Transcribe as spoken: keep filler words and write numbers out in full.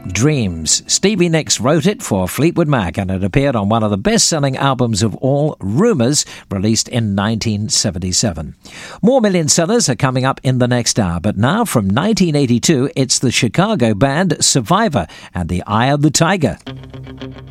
Dreams. Stevie Nicks wrote it for Fleetwood Mac, and it appeared on one of the best-selling albums of all, Rumours, released in nineteen seventy-seven. More million sellers are coming up in the next hour, but now from nineteen eighty-two, it's the Chicago band Survivor and the Eye of the Tiger.